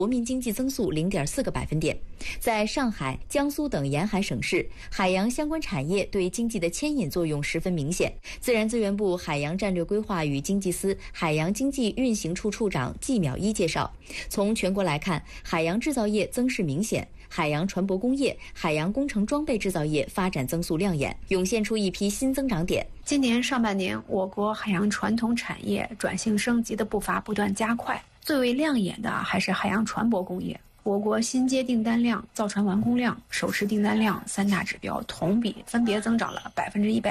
国民经济增速0.4个百分点。在上海、江苏等沿海省市，海洋相关产业对经济的牵引作用十分明显。自然资源部海洋战略规划与经济司海洋经济运行处处长季淼一介绍，从全国来看，海洋制造业增势明显，海洋船舶工业、海洋工程装备制造业发展增速亮眼，涌现出一批新增长点。 今年上半年，我国海洋传统产业转型升级的步伐不断加快，最为亮眼的还是海洋船舶工业。我国新接订单量、造船完工量、首次订单量三大指标同比分别增长了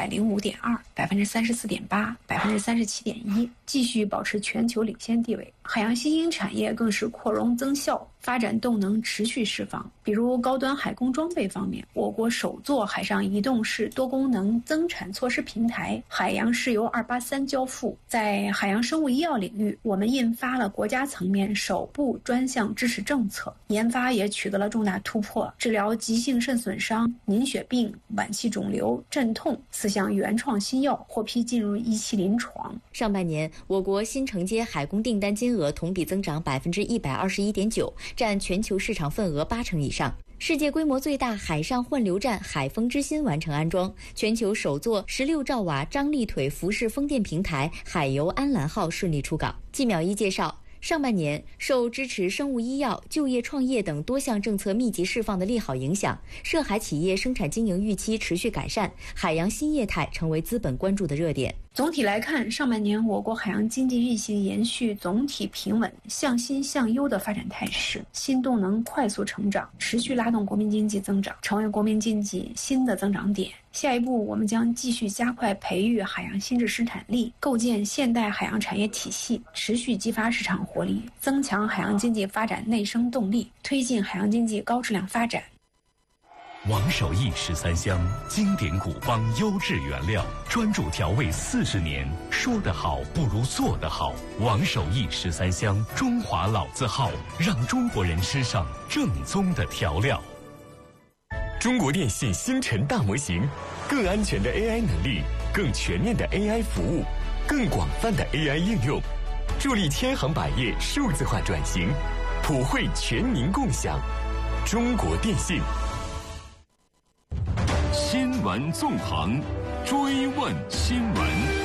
105.2%、34.8%、37.1%，继续保持全球领先地位。海洋新兴产业更是扩容增效，发展动能持续释放。比如高端海工装备方面，我国首座海上移动式多功能增产措施平台海洋石油283交付。在海洋生物医药领域，我们印发了国家层面首部专项支持政策，研发也取得了重大突破，治疗急性肾损伤、凝血病、晚期肿瘤、镇痛4项原创新药获批进入1期临床。 上半年，我国新承接海工订单金额同比增长121.9%，占全球市场份额80%以上。世界规模最大海上混流站海风之心完成安装，全球首座16兆瓦张力腿浮式风电平台海游安澜号顺利出港。季淼一介绍，上半年受支持生物医药、就业创业等多项政策密集释放的利好影响，涉海企业生产经营预期持续改善，海洋新业态成为资本关注的热点。 总体来看，上半年我国海洋经济运行延续总体平稳、向新向优的发展态势，新动能快速成长，持续拉动国民经济增长，成为国民经济新的增长点。下一步，我们将继续加快培育海洋新质生产力，构建现代海洋产业体系，持续激发市场活力，增强海洋经济发展内生动力，推进海洋经济高质量发展。 王守义13香，经典古方优质原料，专注调味40年，说得好不如做得好。王守义13香，中华老字号，让中国人吃上正宗的调料。 中国电信星辰大模型，更安全的 AI 能力，更全面的 AI 服务，更广泛的 AI 应用，助力千行百业数字化转型，普惠全民共享。中国电信。 新闻纵横，追问新闻。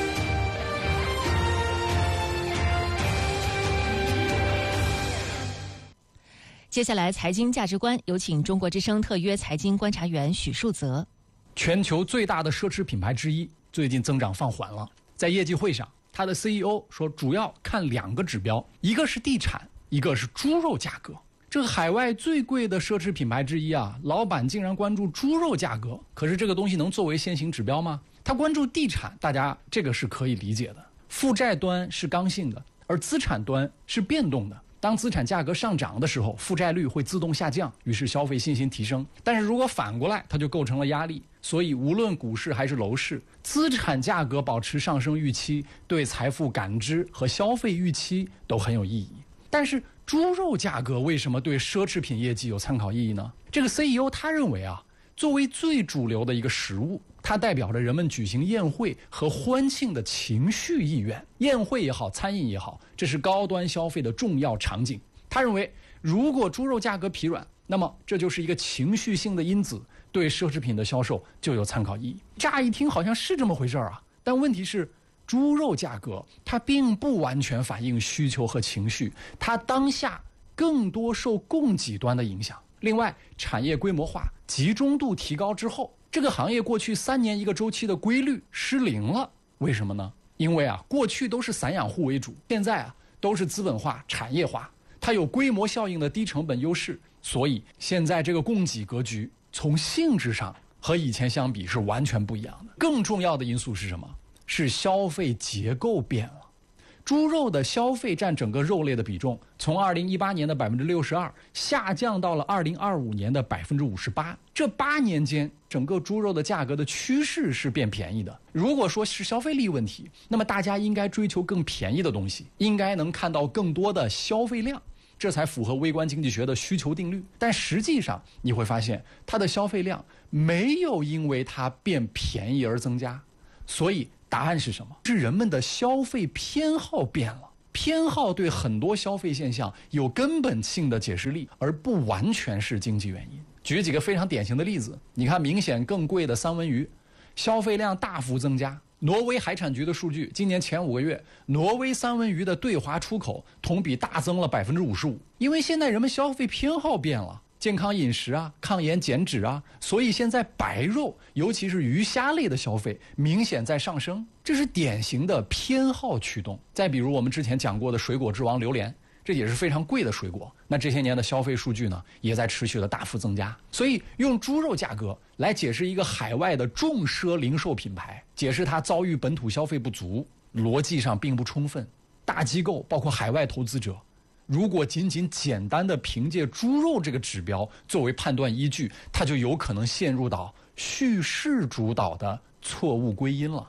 接下来财经价值观，有请中国之声特约财经观察员许树泽。 全球最大的奢侈品牌之一最近增长放缓了，在业绩会上，他的 CEO 说主要看2个指标，一个是地产，一个是猪肉价格。这个海外最贵的奢侈品牌之一啊，老板竟然关注猪肉价格，可是这个东西能作为先行指标吗？他关注地产，大家这个是可以理解的。负债端是刚性的，而资产端是变动的。当资产价格上涨的时候，负债率会自动下降，于是消费信心提升。但是如果反过来，它就构成了压力。所以无论股市还是楼市，资产价格保持上升预期，对财富感知和消费预期都很有意义。但是猪肉价格为什么对奢侈品业绩有参考意义呢？这个 CEO 他认为啊，作为最主流的一个食物，它代表着人们举行宴会和欢庆的情绪意愿。宴会也好，餐饮也好，这是高端消费的重要场景。他认为，如果猪肉价格疲软，那么这就是一个情绪性的因子，对奢侈品的销售就有参考意义。乍一听好像是这么回事啊，但问题是，猪肉价格它并不完全反映需求和情绪，它当下更多受供给端的影响。另外，产业规模化、集中度提高之后，这个行业过去3年一个周期的规律失灵了。为什么呢？因为啊，过去都是散养户为主，现在啊都是资本化、产业化，它有规模效应的低成本优势，所以现在这个供给格局从性质上和以前相比是完全不一样的。更重要的因素是什么？是消费结构变了。猪肉的消费占整个肉类的比重，从2018年的62%下降到了2025年的58%。这8年间，整个猪肉的价格的趋势是变便宜的。如果说是消费力问题，那么大家应该追求更便宜的东西，应该能看到更多的消费量，这才符合微观经济学的需求定律。但实际上你会发现，它的消费量没有因为它变便宜而增加。所以答案是什么？是人们的消费偏好变了。 偏好对很多消费现象有根本性的解释力，而不完全是经济原因。举几个非常典型的例子，你看明显更贵的三文鱼，消费量大幅增加。挪威海产局的数据，今年前5个月，挪威三文鱼的对华出口同比大增了55%。因为现在人们消费偏好变了，健康饮食啊，抗炎减脂啊，所以现在白肉，尤其是鱼虾类的消费明显在上升，这是典型的偏好驱动。再比如我们之前讲过的水果之王榴莲，这也是非常贵的水果，那这些年的消费数据呢，也在持续的大幅增加。所以用猪肉价格来解释一个海外的重奢零售品牌，解释它遭遇本土消费不足，逻辑上并不充分。大机构包括海外投资者，如果仅简单的凭借猪肉这个指标作为判断依据，它就有可能陷入到叙事主导的错误归因了。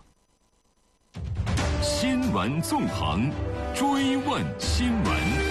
新闻纵横，追问新闻。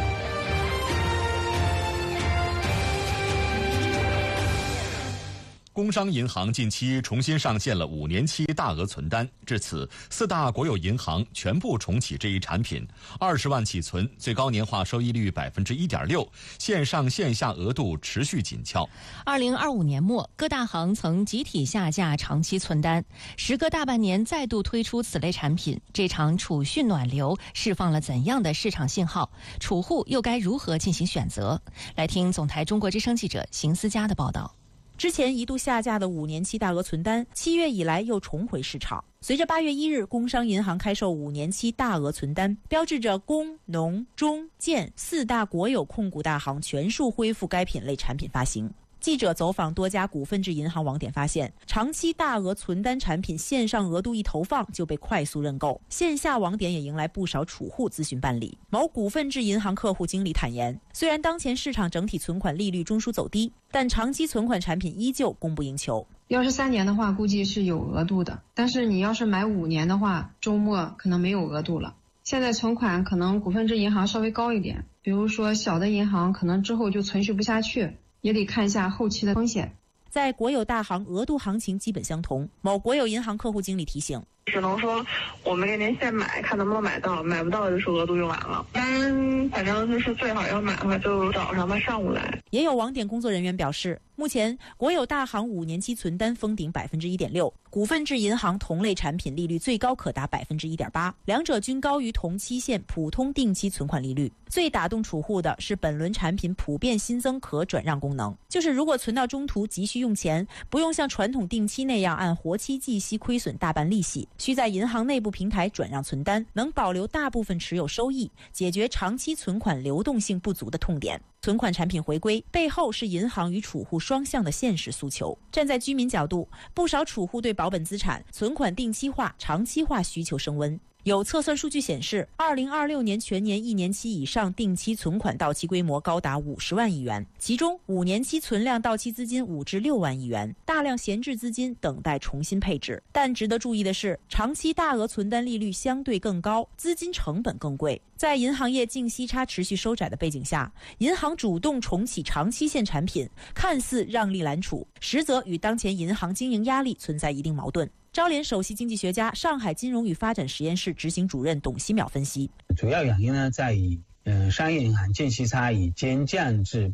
工商银行近期重新上线了5年期大额存单，至此4大国有银行全部重启这一产品，20万起存，最高年化收益率1.6%，线上线下额度持续紧俏。 2025年末，各大行曾集体下架长期存单，时隔大半年再度推出此类产品，这场储蓄暖流释放了怎样的市场信号？储户又该如何进行选择？来听总台中国之声记者邢思佳的报道。 之前一度下架的5年期大额存单，7月以来又重回市场。随着8月1日工商银行开售5年期大额存单，标志着工、农、中、建4大国有控股大行全数恢复该品类产品发行。记者走访多家股份制银行网点发现，长期大额存单产品线上额度一投放就被快速认购，线下网点也迎来不少储户咨询办理。某股份制银行客户经理坦言，虽然当前市场整体存款利率中枢走低，但长期存款产品依旧供不应求。 要是3年的话，估计是有额度的，但是你要是买5年的话，周末可能没有额度了。现在存款可能股份制银行稍微高一点，比如说小的银行可能之后就存续不下去，也得看一下后期的风险。 在国有大行额度行情基本相同，某国有银行客户经理提醒， 只能说我们给您现买，看能不能买到，买不到就是额度用完了。反正就是最好要买的话，就早上吧，上午来。 也有网点工作人员表示，目前国有大行5年期存单封顶1.6%，股份制银行同类产品利率最高可达1.8%，两者均高于同期限普通定期存款利率。最打动储户的是本轮产品普遍新增可转让功能，就是如果存到中途急需用钱，不用像传统定期那样按活期计息亏损大半利息，需在银行内部平台转让存单，能保留大部分持有收益，解决长期存款流动性不足的痛点。存款产品回归背后是银行与储户双向的现实诉求。站在居民角度，不少储户对保本资产、存款定期化、长期化需求升温。有测算数据显示，2026年全年1年期以上定期存款到期规模高达50万亿元，其中5年期存量到期资金5至6万亿元，大量闲置资金等待重新配置。但值得注意的是，长期大额存单利率相对更高，资金成本更贵。在银行业净息差持续收窄的背景下，银行主动重启长期限产品，看似让利揽储，实则与当前银行经营压力存在一定矛盾。招联首席经济学家、上海金融与发展实验室执行主任董希淼分析， 主要原因呢在于商业银行净息差已经降至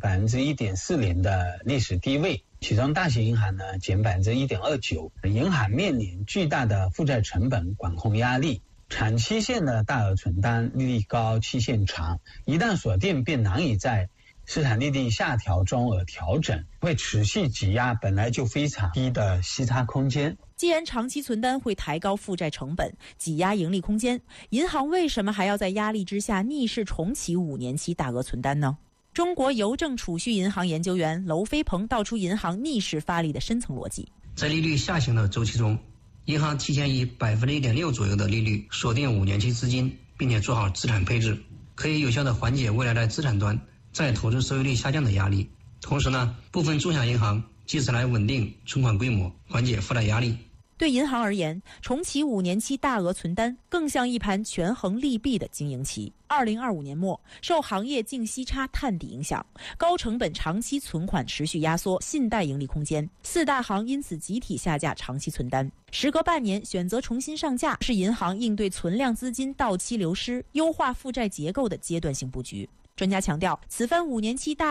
1.40%的历史低位，其中大型银行呢减1.29%，银行面临巨大的负债成本管控压力。长期限的大额存单利率高，期限长，一旦锁定便难以在市场利率下调中而调整，会持续挤压本来就非常低的息差空间。 既然长期存单会抬高负债成本，挤压盈利空间，银行为什么还要在压力之下逆势重启5年期大额存单呢？中国邮政储蓄银行研究员娄飞鹏道出银行逆势发力的深层逻辑。 在利率下行的周期中，银行提前以1.6%左右的利率锁定5年期资金，并且做好资产配置，可以有效地缓解未来的资产端在投资收益率下降的压力。同时呢，部分中小银行借此来稳定存款规模，缓解负债压力。 对银行而言，重启5年期大额存单更像一盘权衡利弊的经营棋。2025年末，受行业净息差探底影响，高成本长期存款持续压缩信贷盈利空间，4大行因此集体下架长期存单。时隔半年选择重新上架，是银行应对存量资金到期流失、优化负债结构的阶段性布局。专家强调，此番5年期大